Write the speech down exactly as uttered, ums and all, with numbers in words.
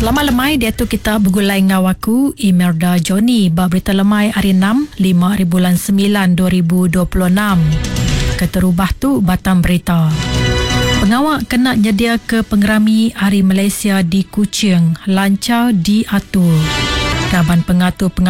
Selamat lemai, dia tu kita bergulai dengan waku Imelda Johnny. Berita lemai hari enam, lima hari bulan sembilan dua ribu dua puluh enam. Keterubah tu batang berita. Pengawal kena nyedia ke pengerami Hari Malaysia di Kuching. Lancar diatur. Kaban pengatur pengawas